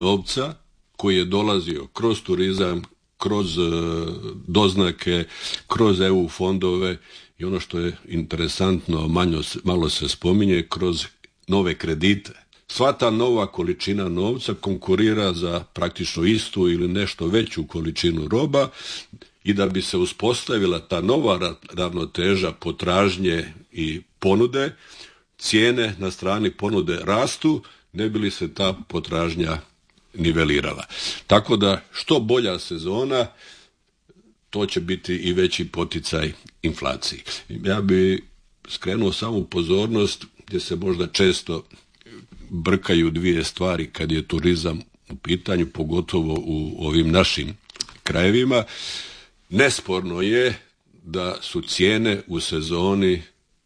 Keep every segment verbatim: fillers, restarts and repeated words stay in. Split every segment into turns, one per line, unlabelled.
novca koji je dolazio kroz turizam, kroz uh, doznake, kroz E U fondove i ono što je interesantno, manjo, malo se spominje, kroz nove kredite. Sva ta nova količina novca konkurira za praktično istu ili nešto veću količinu roba i da bi se uspostavila ta nova ravnoteža potražnje i ponude, cijene na strani ponude rastu, ne bi li se ta potražnja nivelirala. Tako da što bolja sezona, to će biti i veći poticaj inflaciji. Ja bi skrenuo samo pozornost gdje se možda često brkaju dvije stvari kad je turizam u pitanju, pogotovo u ovim našim krajevima. Nesporno je da su cijene u sezoni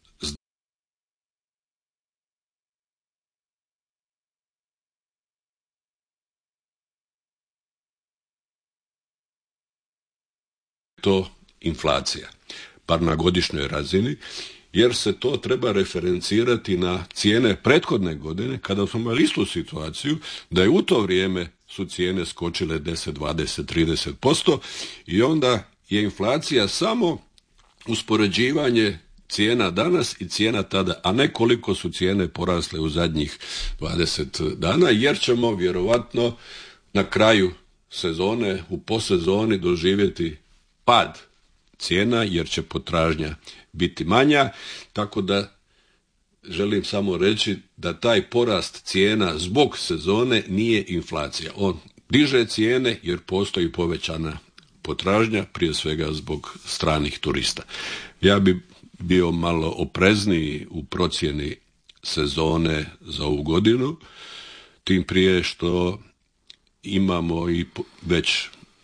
to inflacija, bar na godišnjoj razini, jer se to treba referencirati na cijene prethodne godine, kada smo imali istu situaciju, da je u to vrijeme su cijene skočile deset, dvadeset, trideset posto i onda je inflacija samo uspoređivanje cijena danas i cijena tada, a ne koliko su cijene porasle u zadnjih dvadeset dana, jer ćemo vjerovatno na kraju sezone, u posezoni doživjeti pad cijena, jer će potražnja biti manja, tako da želim samo reći da taj porast cijena zbog sezone nije inflacija. On diže cijene jer postoji povećana potražnja, prije svega zbog stranih turista. Ja bi bio malo oprezniji u procjeni sezone za ovu godinu, tim prije što imamo i već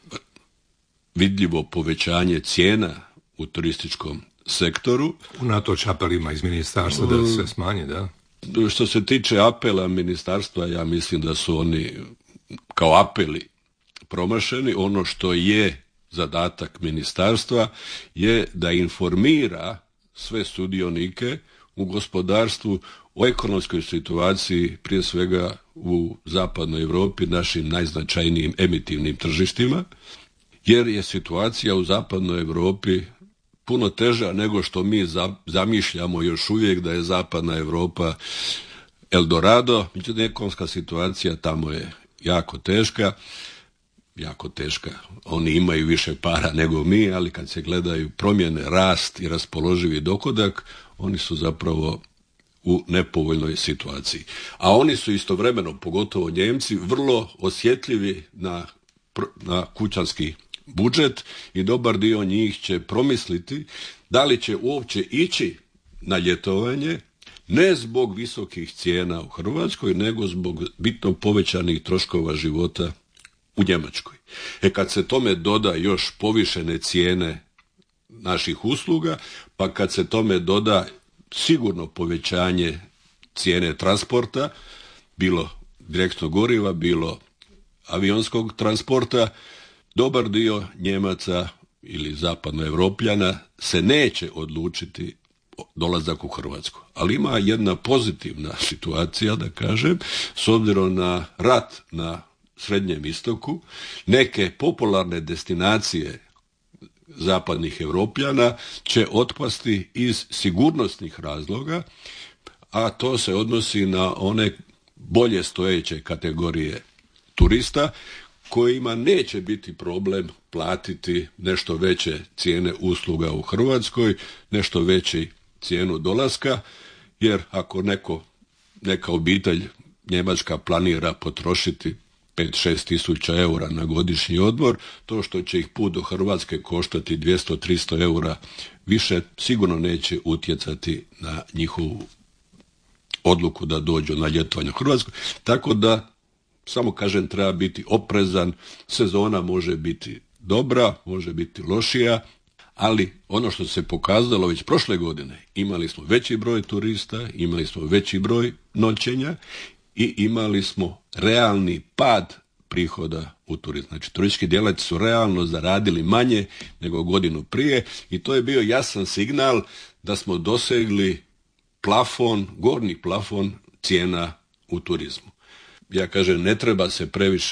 vidljivo povećanje cijena u turističkom sektoru.
Unatoč apelima iz ministarstva da se smanje, da?
Što se tiče apela ministarstva, ja mislim da su oni kao apeli promašeni. Ono što je zadatak ministarstva je da informira sve sudionike u gospodarstvu o ekonomskoj situaciji, prije svega u zapadnoj Europi, našim najznačajnijim emitivnim tržištima, jer je situacija u zapadnoj Europi puno teža nego što mi zamišljamo još uvijek da je zapadna Europa Eldorado. Međutim, ekonomska situacija tamo je jako teška, jako teška. Oni imaju više para nego mi, ali kad se gledaju promjene, rast i raspoloživi dohodak, oni su zapravo u nepovoljnoj situaciji. A oni su istovremeno, pogotovo Njemci, vrlo osjetljivi na, na kućanski budžet i dobar dio njih će promisliti da li će uopće ići na ljetovanje, ne zbog visokih cijena u Hrvatskoj, nego zbog bitno povećanih troškova života u Njemačkoj. E kad se tome doda još povišene cijene naših usluga, pa kad se tome doda sigurno povećanje cijene transporta, bilo direktnog goriva, bilo avionskog transporta, dobar dio Njemaca ili zapadnoevropljana se neće odlučiti dolazak u Hrvatsku. Ali ima jedna pozitivna situacija, da kažem, s obzirom na rat na Srednjem istoku, neke popularne destinacije zapadnih Europljana će otpasti iz sigurnosnih razloga, a to se odnosi na one bolje stojeće kategorije turista, kojima neće biti problem platiti nešto veće cijene usluga u Hrvatskoj, nešto veći cijenu dolaska, jer ako neko, neka obitelj njemačka planira potrošiti pet šest tisuća eura na godišnji odmor, to što će ih put do Hrvatske koštati dvjesto tristo eura više, sigurno neće utjecati na njihovu odluku da dođu na ljetovanje u Hrvatskoj. Tako da, samo kažem, treba biti oprezan, sezona može biti dobra, može biti lošija, ali ono što se pokazalo već prošle godine, imali smo veći broj turista, imali smo veći broj noćenja i imali smo realni pad prihoda u turizmu. Znači, turistički djelatnici su realno zaradili manje nego godinu prije i to je bio jasan signal da smo dosegli plafon, gornji plafon cijena u turizmu. ja kažem, ne treba se previše